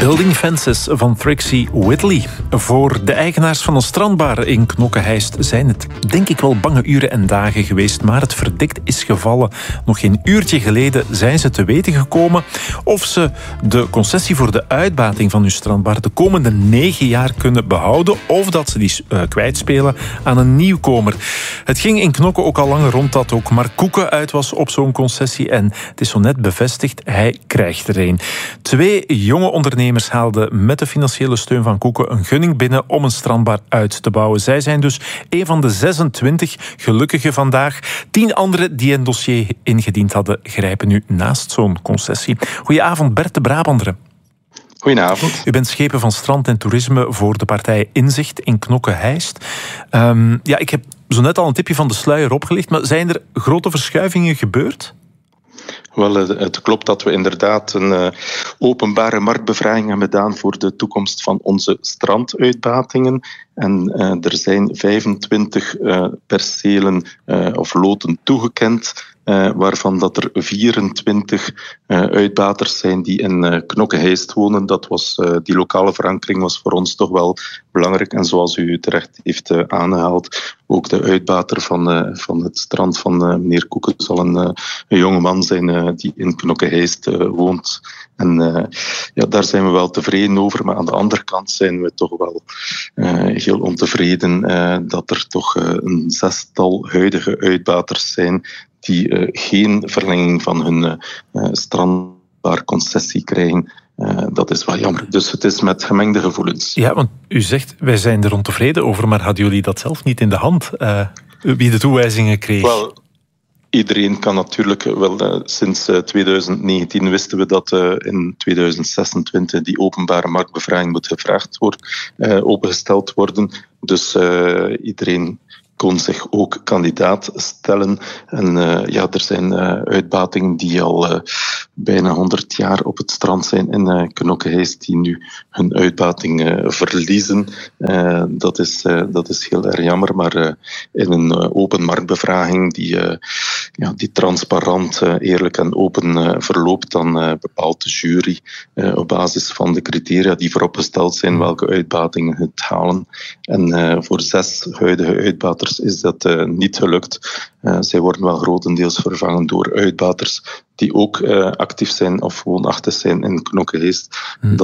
Building Fences van Trixie Whitley. Voor de eigenaars van een strandbar in Knokke-Heist zijn het denk ik wel bange uren en dagen geweest, maar het verdikt is gevallen. Nog geen uurtje geleden zijn ze te weten gekomen of ze de concessie voor de uitbating van hun strandbar de komende 9 jaar kunnen behouden of dat ze die kwijtspelen aan een nieuwkomer. Het ging in Knokke ook al lang rond dat ook Mark Koeken uit was op zo'n concessie en het is zo net bevestigd, hij krijgt er een. 2 jonge ondernemers haalden met de financiële steun van Koeken een gunning binnen om een strandbar uit te bouwen. Zij zijn dus een van de 26 gelukkigen vandaag. 10 anderen die een dossier ingediend hadden, grijpen nu naast zo'n concessie. Goedenavond, Bert de Brabanderen. Goedenavond. U bent schepen van strand en toerisme voor de partij Inzicht in Knokke-Heist. Ik heb zo net al een tipje van de sluier opgelicht, maar zijn er grote verschuivingen gebeurd? Wel, het klopt dat we inderdaad een openbare marktbevraging hebben gedaan voor de toekomst van onze stranduitbatingen. En er zijn 25 percelen of loten toegekend, waarvan dat er 24 uitbaters zijn die in Knokke-Heist wonen. Die lokale verankering was voor ons toch wel belangrijk. En zoals u terecht heeft aangehaald, ook de uitbater van het strand van meneer Koeken zal een jonge man zijn die in Knokke-Heist woont. En daar zijn we wel tevreden over, maar aan de andere kant zijn we toch wel heel ontevreden dat er toch een 6-tal huidige uitbaters zijn die geen verlenging van hun strandbaarconcessie krijgen. Dat is wel jammer. Dus het is met gemengde gevoelens. Ja, want u zegt, wij zijn er ontevreden over, maar hadden jullie dat zelf niet in de hand? Wie de toewijzingen kreeg? Wel, iedereen kan natuurlijk wel. Sinds 2019 wisten we dat in 2026 die openbare marktbevraging moet gevraagd worden, opengesteld worden. Dus iedereen kon zich ook kandidaat stellen. En er zijn uitbatingen die al bijna 100 jaar op het strand zijn in Knokke-Heist, die nu hun uitbating verliezen. Dat is heel erg jammer, maar in een open marktbevraging die transparant, eerlijk en open verloopt, dan bepaalt de jury op basis van de criteria die vooropgesteld zijn welke uitbatingen het halen. En voor 6 huidige uitbaters is dat niet gelukt. Zij worden wel grotendeels vervangen door uitbaters die ook actief zijn of woonachtig zijn in Knokke-Heist.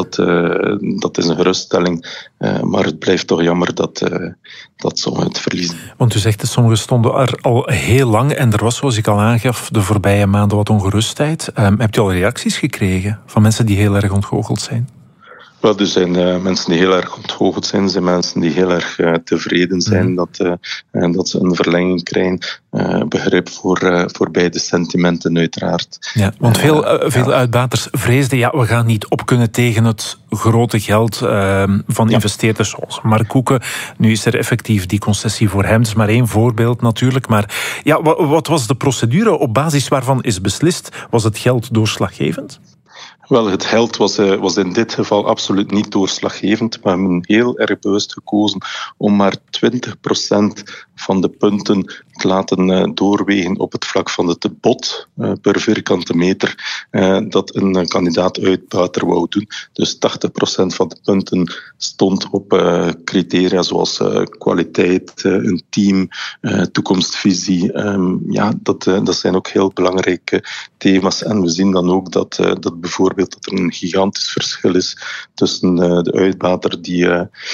Dat is een geruststelling, maar het blijft toch jammer dat sommigen het verliezen. Want u zegt dat sommigen stonden er al heel lang en er was, zoals ik al aangaf, de voorbije maanden wat ongerustheid. Hebt u al reacties gekregen van mensen die heel erg ontgoocheld zijn? Wel, er zijn mensen die heel erg ontgoocheld zijn. Er zijn mensen die heel erg tevreden zijn dat ze een verlenging krijgen. Begrip voor beide sentimenten uiteraard. Ja, want veel uitbaters vreesden, we gaan niet op kunnen tegen het grote geld van investeerders zoals Mark Koeken. Nu is er effectief die concessie voor hem. Dat is maar 1 voorbeeld natuurlijk. Maar wat was de procedure op basis waarvan is beslist? Was het geld doorslaggevend? Wel, het geld was in dit geval absoluut niet doorslaggevend. We hebben heel erg bewust gekozen om maar 20% van de punten te laten doorwegen op het vlak van het bod per vierkante meter dat een kandidaat-uitbater wou doen. Dus 80% van de punten stond op criteria zoals kwaliteit, een team, toekomstvisie. Dat zijn ook heel belangrijke thema's. En we zien dan ook dat bijvoorbeeld dat er een gigantisch verschil is tussen de uitbater die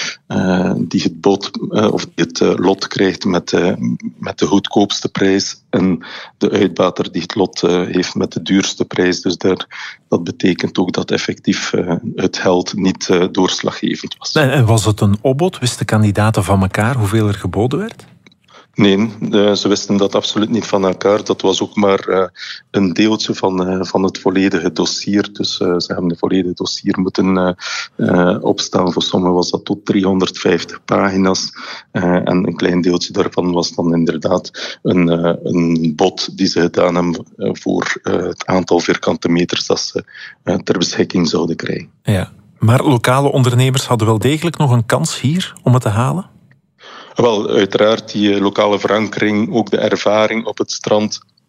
het bod of het lot krijgt met de goedkoopste prijs en de uitbater die het lot heeft met de duurste prijs. Dus dat betekent ook dat effectief het geld niet doorslaggevend was. En was het een opbod? Wisten kandidaten van elkaar hoeveel er geboden werd? Nee, ze wisten dat absoluut niet van elkaar. Dat was ook maar een deeltje van het volledige dossier. Dus ze hebben het volledige dossier moeten opstaan. Voor sommigen was dat tot 350 pagina's. En een klein deeltje daarvan was dan inderdaad een bod die ze gedaan hebben voor het aantal vierkante meters dat ze ter beschikking zouden krijgen. Ja, maar lokale ondernemers hadden wel degelijk nog een kans hier om het te halen? Wel, uiteraard die lokale verankering, ook de ervaring op het strand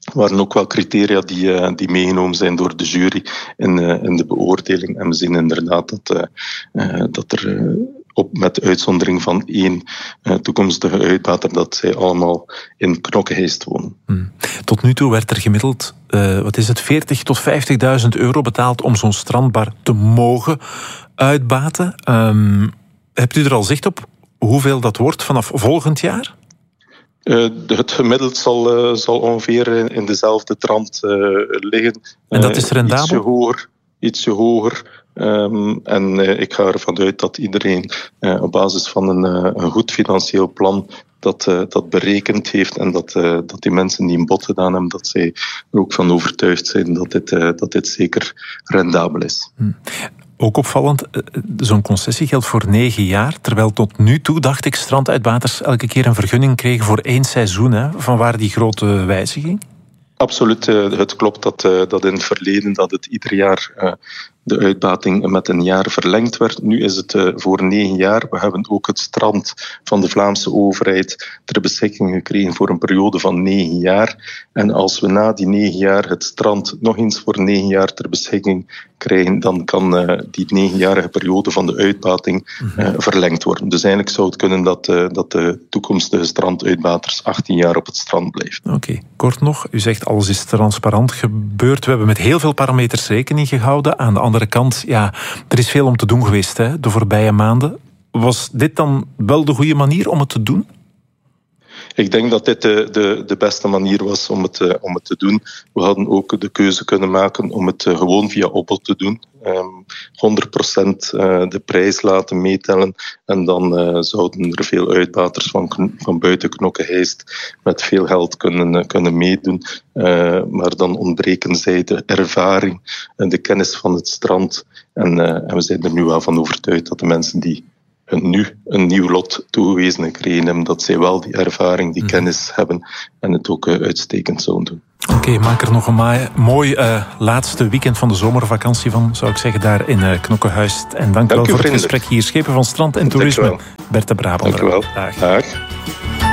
waren ook wel criteria die meegenomen zijn door de jury in de beoordeling. En we zien inderdaad dat er met uitzondering van 1 toekomstige uitbater, dat zij allemaal in Knokke-Heist wonen. Tot nu toe werd er gemiddeld, 40.000 tot 50.000 euro betaald om zo'n strandbar te mogen uitbaten. Hebt u er al zicht op hoeveel dat wordt vanaf volgend jaar? Het gemiddeld zal ongeveer in dezelfde trant liggen. En dat is rendabel? Ietsje hoger. En ik ga ervan uit dat iedereen op basis van een goed financieel plan dat berekend heeft en dat die mensen die een bod gedaan hebben, dat zij er ook van overtuigd zijn dat dit zeker rendabel is. Ook opvallend, zo'n concessie geldt voor 9 jaar, terwijl tot nu toe, dacht ik, stranduitbaters elke keer een vergunning kregen voor 1 seizoen. Hè? Vanwaar die grote wijziging? Absoluut. Het klopt dat in het verleden dat het ieder jaar de uitbating met een jaar verlengd werd. Nu is het voor 9 jaar. We hebben ook het strand van de Vlaamse overheid ter beschikking gekregen voor een periode van 9 jaar. En als we na die 9 jaar het strand nog eens voor 9 jaar ter beschikking krijgen, dan kan die 9-jarige periode van de uitbating verlengd worden. Dus eigenlijk zou het kunnen dat de toekomstige stranduitbaters 18 jaar op het strand blijven. Oké. Kort nog, u zegt alles is transparant gebeurd. We hebben met heel veel parameters rekening gehouden. Aan de andere kant, ja, er is veel om te doen geweest de voorbije maanden. Was dit dan wel de goede manier om het te doen? Ik denk dat dit de beste manier was om het te doen. We hadden ook de keuze kunnen maken om het gewoon via Opel te doen. 100% de prijs laten meetellen. En dan zouden er veel uitbaters van buiten Knokke-Heist met veel geld kunnen meedoen. Maar dan ontbreken zij de ervaring en de kennis van het strand. En we zijn er nu wel van overtuigd dat de mensen die nu een nieuw lot toegewezen gekregen hebben, dat zij wel die ervaring, die kennis hebben en het ook uitstekend zouden doen. Oké, maak er nog een mooi laatste weekend van de zomervakantie van, zou ik zeggen, daar in Knokke-Heist. En dank u wel voor het gesprek hier. Schepen van Strand en Toerisme, Bert de Brabander. Dank u wel. Dag.